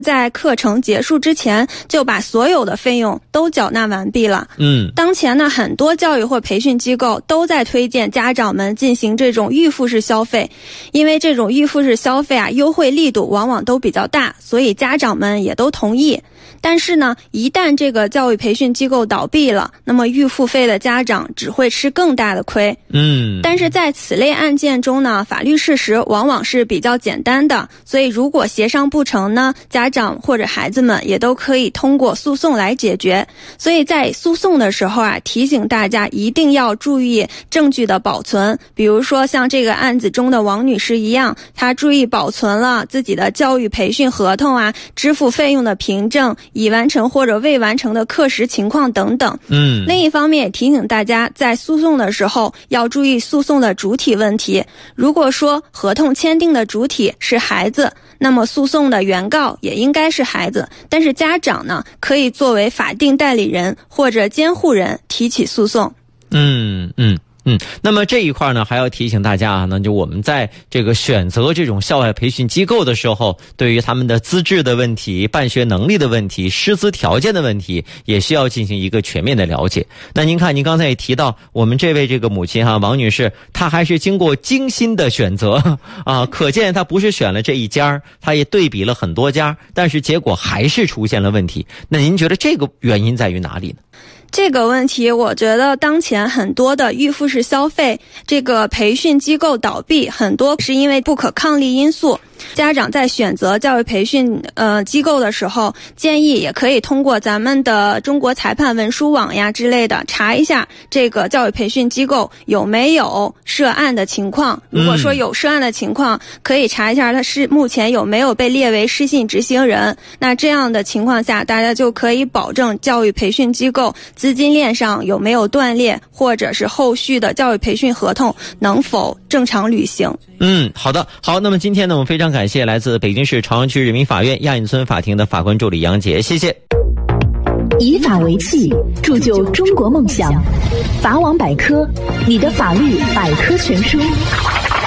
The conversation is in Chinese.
在课程结束之前就把所有的费用都缴纳完毕了。当前呢，很多教育或培训机构都在推荐家长们进行这种预付式消费，因为这种预付式消费优惠力度往往都比较大，所以家长们也都同意。但是呢，一旦这个教育培训机构倒闭了，那么预付费的家长只会吃更大的亏。但是在此类案件中呢，法律事实往往是比较简单的，所以如果协商不成呢，家长或者孩子们也都可以通过诉讼来解决。所以在诉讼的时候提醒大家一定要注意证据的保存，比如说像这个案子中的王女士一样，她注意保存了自己的教育培训合同支付费用的凭证，已完成或者未完成的课时情况等等。另一方面也提醒大家，在诉讼的时候要注意诉讼的主体问题。如果说合同签订的主体是孩子，那么诉讼的原告也应该是孩子，但是家长呢，可以作为法定代理人或者监护人提起诉讼。 那么这一块呢，还要提醒大家那就我们在这个选择这种校外培训机构的时候，对于他们的资质的问题、办学能力的问题、师资条件的问题，也需要进行一个全面的了解。那您看，您刚才也提到，我们这位这个母亲王女士，她还是经过精心的选择可见她不是选了这一家，她也对比了很多家，但是结果还是出现了问题。那您觉得这个原因在于哪里呢？ 这个问题我觉得当前很多的预付式消费，这个培训机构倒闭，很多是因为不可抗力因素。家长在选择教育培训机构的时候，建议也可以通过咱们的中国裁判文书网之类的查一下这个教育培训机构有没有涉案的情况。如果说有涉案的情况，可以查一下他是目前有没有被列为失信执行人。那这样的情况下，大家就可以保证教育培训机构资金链上有没有断裂，或者是后续的教育培训合同能否正常履行。 好的，好，那么今天呢，我们非常感谢来自北京市朝阳区人民法院亚运村法庭的法官助理杨杰，谢谢。 以法为器，铸就中国梦想。法网百科，你的法律百科全书。